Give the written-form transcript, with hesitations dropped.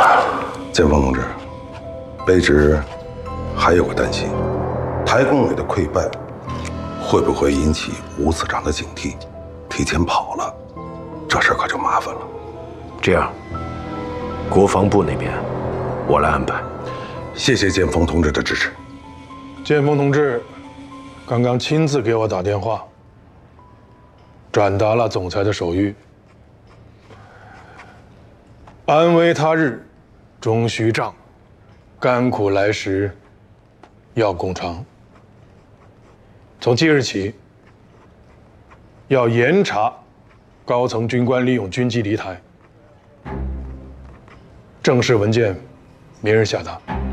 建峰同志，卑职还有个担心，台工委的溃败会不会引起吴次长的警惕，提前跑了？这事可就麻烦了。 这样，国防部那边我来安排。 谢谢建峰同志的支持。 建峰同志刚刚亲自给我打电话，转达了总裁的手谕：安危他日，终须仗；甘苦来时，要共尝。从即日起，要严查高层军官利用军机离台。正式文件，明日下达。